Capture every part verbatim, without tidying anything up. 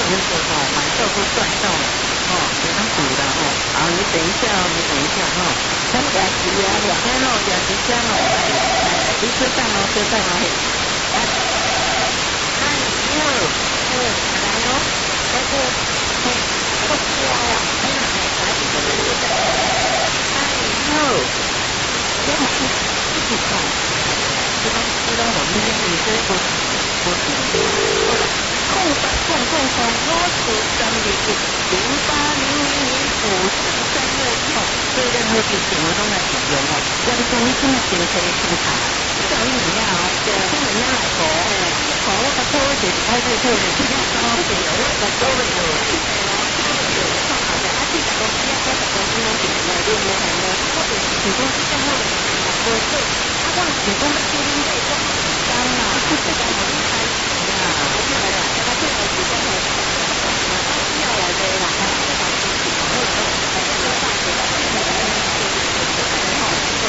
那个哈买到都赚到了，哦，给他赌的哦。好，你等一下哦，你等一下哈。他俩几呀？两天喽，两几天喽。离车站喽，车站喽。哎，哎呦，哎，来喽，那个，哎，不需要呀。哎呀，来一个这个。哎呦，这么这么快，这帮这帮我们这女生不不不了。空八空空空，我是三零一零八零零零五四三二一号，对任何事情我都来使用哦。要是你今日先可以出茶，叫你唔要哦，对，请人家来过，好，我个车位就是开始做的，比较高些，我个车位有，好的，啊，这个公司要开始公司呢，就是来用的很多，或者是提供项目的合作，啊，我提供的租赁费都很高啦，不是讲我一开始呀，对啦，他这个提供的，他需要来的啦，他这个是提供的，还有上学的，就是我们就是就是很好，对，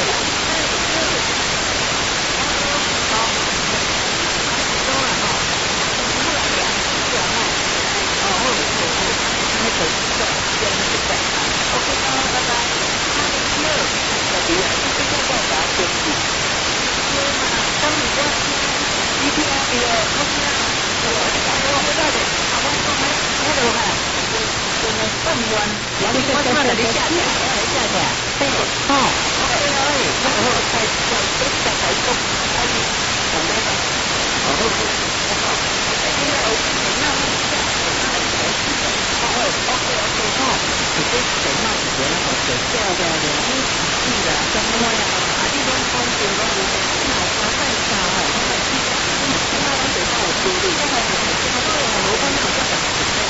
好，多了哈，不然两个哈，哦，哦，哦，那可以的，这样子的，OK，好，拜拜。六，小弟啊，你这个报答天气，对嘛？当你说一天比我不是啊，我我回来的，啊，我我还我都还，我们更晚，两点我看到你下去，我下去，对，哦，对啊，然后才才都在台中，开始准备的，然后就，好，现在我那那下，那才是的，哦，OK OK 哦，你这谁嘛是这样子，对啊对啊对啊，你是的，怎么呀？啊，你拢讲对拢有，那我太傻哦，我太记得，那我得帮我处理，我还是我都有很多方面我在想。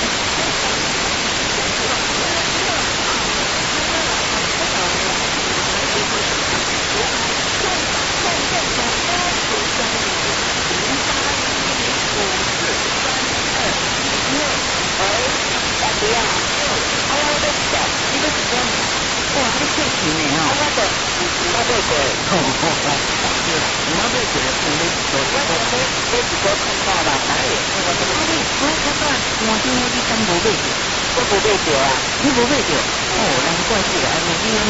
不要，哎呀，我在想，你们是这样，哇，还确实呢哦。我的，我对过，哦哦哦，是啦，我对过，我没做，我我我我只做看到啦，哪里？我我我我我段我听我啲真冇买着，我冇买着啊，你冇买着，哦，难怪是安尼，你